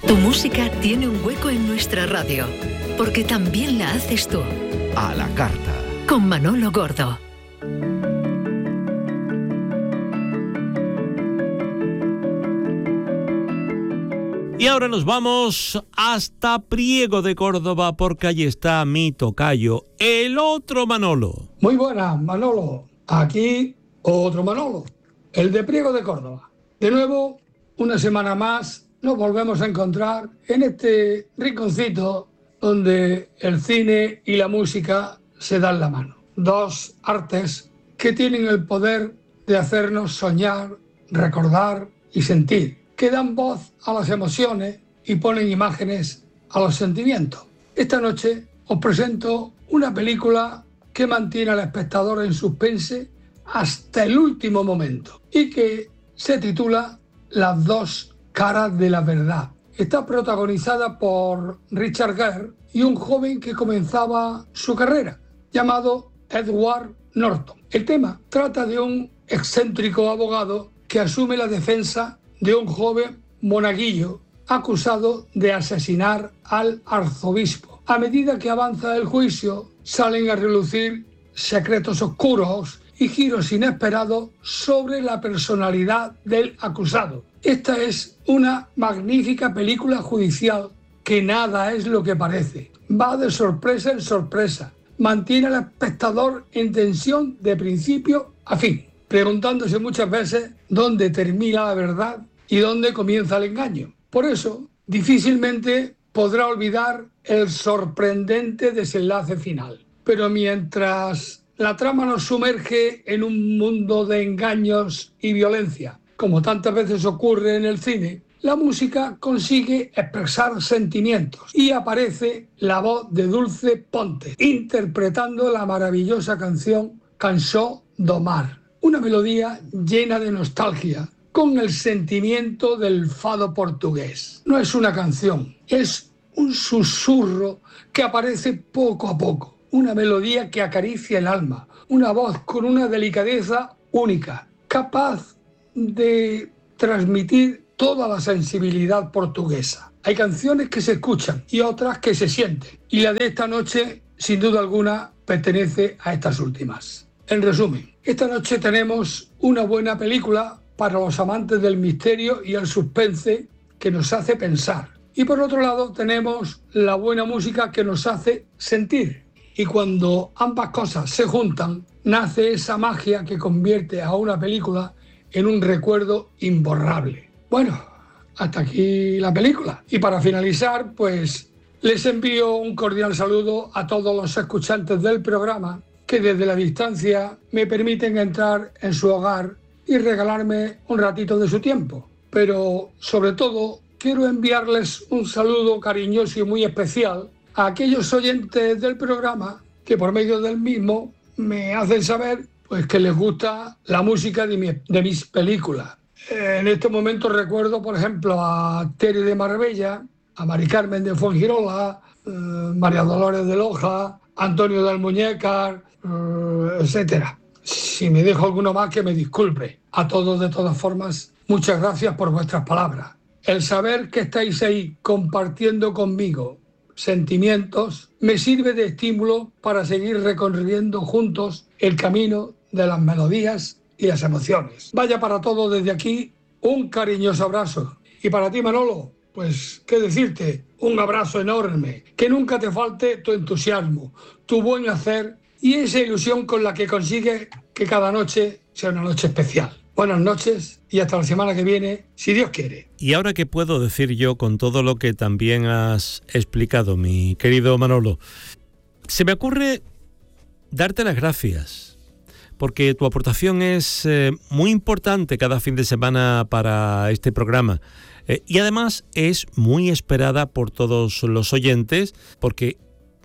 Tu música tiene un hueco en nuestra radio, porque también la haces tú. A la carta. Con Manolo Gordo. Y ahora nos vamos hasta Priego de Córdoba, porque allí está mi tocayo, el otro Manolo. Muy buenas, Manolo. Aquí otro Manolo, el de Priego de Córdoba. De nuevo, una semana más, nos volvemos a encontrar en este rinconcito donde el cine y la música se dan la mano. Dos artes que tienen el poder de hacernos soñar, recordar y sentir, que dan voz a las emociones y ponen imágenes a los sentimientos. Esta noche os presento una película que mantiene al espectador en suspense hasta el último momento y que se titula Las dos caras de la verdad. Está protagonizada por Richard Gere y un joven que comenzaba su carrera, llamado Edward Norton. El tema trata de un excéntrico abogado que asume la defensa de un joven monaguillo acusado de asesinar al arzobispo. A medida que avanza el juicio, salen a relucir secretos oscuros y giros inesperados sobre la personalidad del acusado. Esta es una magnífica película judicial que nada es lo que parece. Va de sorpresa en sorpresa. Mantiene al espectador en tensión de principio a fin, preguntándose muchas veces dónde termina la verdad y dónde comienza el engaño. Por eso, difícilmente podrá olvidar el sorprendente desenlace final. Pero mientras la trama nos sumerge en un mundo de engaños y violencia, como tantas veces ocurre en el cine, la música consigue expresar sentimientos y aparece la voz de Dulce Ponte, interpretando la maravillosa canción Cançó do Mar, una melodía llena de nostalgia, con el sentimiento del fado portugués. No es una canción, es un susurro que aparece poco a poco, una melodía que acaricia el alma, una voz con una delicadeza única, capaz de transmitir toda la sensibilidad portuguesa. Hay canciones que se escuchan y otras que se sienten, y la de esta noche, sin duda alguna, pertenece a estas últimas. En resumen, esta noche tenemos una buena película para los amantes del misterio y el suspense que nos hace pensar. Y por otro lado tenemos la buena música que nos hace sentir. Y cuando ambas cosas se juntan, nace esa magia que convierte a una película en un recuerdo imborrable. Bueno, hasta aquí la película. Y para finalizar, pues les envío un cordial saludo a todos los escuchantes del programa que desde la distancia me permiten entrar en su hogar y regalarme un ratito de su tiempo. Pero sobre todo quiero enviarles un saludo cariñoso y muy especial a aquellos oyentes del programa que por medio del mismo me hacen saber pues que les gusta la música de mis películas. En este momento recuerdo, por ejemplo, a Tere de Marbella, a Mari Carmen de Fuengirola, María Dolores de Loja, Antonio de Almuñécar, etcétera. Si me dejo alguno más, que me disculpe. A todos, de todas formas, muchas gracias por vuestras palabras. El saber que estáis ahí compartiendo conmigo sentimientos me sirve de estímulo para seguir recorriendo juntos el camino de las melodías y las emociones. Vaya para todos desde aquí un cariñoso abrazo. Y para ti, Manolo, pues qué decirte, un abrazo enorme. Que nunca te falte tu entusiasmo, tu buen hacer y esa ilusión con la que consigues que cada noche sea una noche especial. Buenas noches y hasta la semana que viene, si Dios quiere. Y ahora, ¿qué puedo decir yo con todo lo que también has explicado, mi querido Manolo? Se me ocurre darte las gracias, porque tu aportación es muy importante cada fin de semana para este programa. Y además es muy esperada por todos los oyentes, porque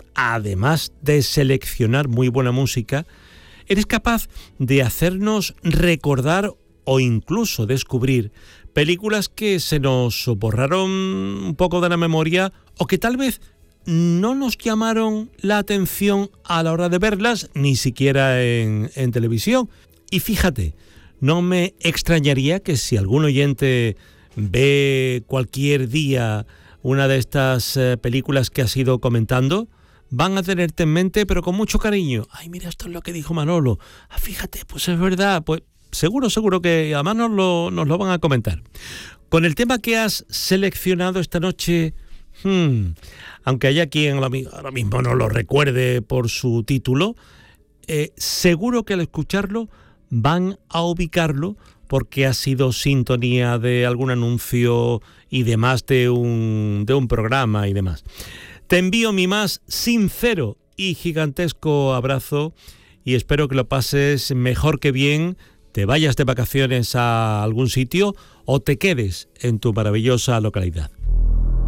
además de seleccionar muy buena música, eres capaz de hacernos recordar o incluso descubrir películas que se nos borraron un poco de la memoria o que tal vez no nos llamaron la atención a la hora de verlas, ni siquiera en televisión. Y fíjate, no me extrañaría que si algún oyente ve cualquier día una de estas películas que has ido comentando, van a tenerte en mente, pero con mucho cariño. Ay, mira, esto es lo que dijo Manolo. Fíjate, pues es verdad. Pues seguro que además nos lo van a comentar. Con el tema que has seleccionado esta noche, aunque haya quien ahora mismo no lo recuerde por su título, seguro que al escucharlo van a ubicarlo porque ha sido sintonía de algún anuncio y demás de un programa y demás. Te envío mi más sincero y gigantesco abrazo y espero que lo pases mejor que bien, te vayas de vacaciones a algún sitio o te quedes en tu maravillosa localidad.